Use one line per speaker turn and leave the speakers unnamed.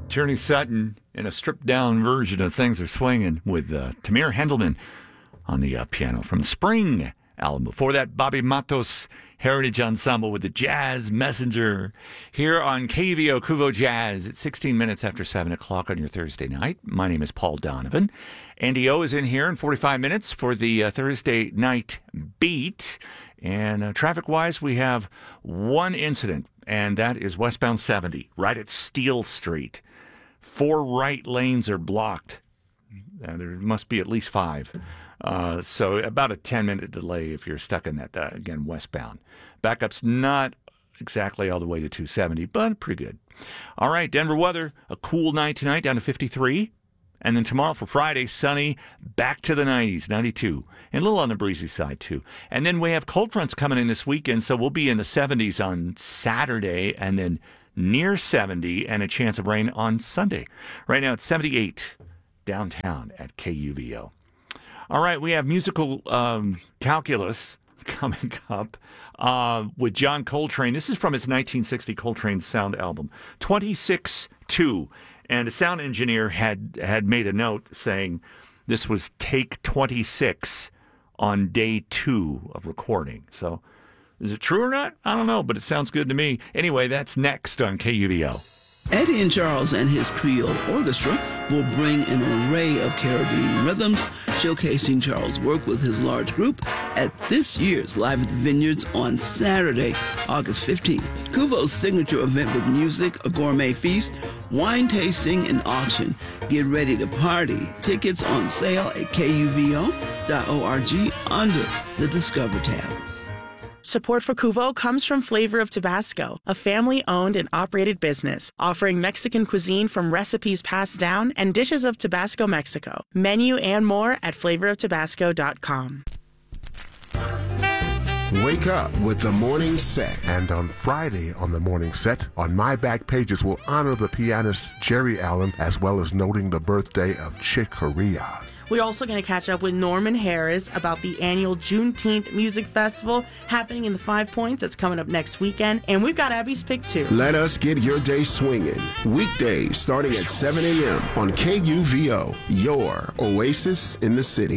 Tierney Sutton in a stripped-down version of Things Are Swinging with Tamir Hendelman on the piano from the Spring album. Before that, Bobby Matos Heritage Ensemble with the Jazz Messenger here on KUVO Kuvo Jazz at 16 minutes after 7 o'clock on your Thursday night. My name is Paul Donovan. Andy O is in here in 45 minutes for the Thursday night beat. And traffic-wise, we have one incident, and that is westbound 70, right at Steel Street. 4 right lanes are blocked. There must be at least 5. So about a 10-minute delay if you're stuck in that, again, westbound. Backup's not exactly all the way to 270, but pretty good. All right, Denver weather, a cool night tonight, down to 53. And then tomorrow for Friday, sunny, back to the 90s, 92. And a little on the breezy side, too. And then we have cold fronts coming in this weekend, so we'll be in the 70s on Saturday, and then near 70 and a chance of rain on Sunday. Right now it's 78 downtown at KUVO. All right, we have musical calculus coming up with John Coltrane. This is from his 1960 Coltrane Sound album, 26-2. And a sound engineer had made a note saying this was take 26 on day 2 of recording. So is it true or not? I don't know, but it sounds good to me. Anyway, that's next on KUVO.
Eddie and Charles and his Creole Orchestra will bring an array of Caribbean rhythms, showcasing Charles' work with his large group at this year's Live at the Vineyards on Saturday, August 15th. Kuvo's signature event with music, a gourmet feast, wine tasting, and auction. Get ready to party. Tickets on sale at kuvo.org under the Discover tab.
Support for Kuvo comes from Flavor of Tabasco, a family-owned and operated business offering Mexican cuisine from recipes passed down and dishes of Tabasco, Mexico. Menu and more at flavoroftabasco.com.
Wake up with the morning set.
And on Friday on the morning set, on My Back Pages, we'll honor the pianist Jerry Allen as well as noting the birthday of Chick Corea.
We're also going to catch up with Norman Harris about the annual Juneteenth Music Festival happening in the 5 Points. That's coming up next weekend. And we've got Abby's Pick, too.
Let us get your day swinging. Weekdays starting at 7 a.m. on KUVO, your oasis in the city.